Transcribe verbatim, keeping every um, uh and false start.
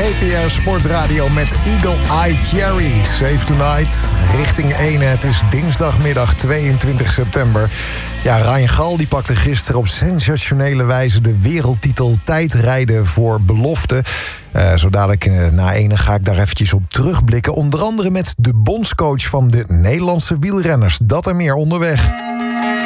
G P S Sportradio met Eagle Eye Cherry. Save Tonight, richting Ene. Het is dinsdagmiddag tweeëntwintig september. Ja, Ryan Gal die pakte gisteren op sensationele wijze de wereldtitel tijdrijden voor belofte. Uh, zo dadelijk uh, na Ene ga ik daar eventjes op terugblikken. Onder andere met de bondscoach van de Nederlandse wielrenners. Dat en meer onderweg.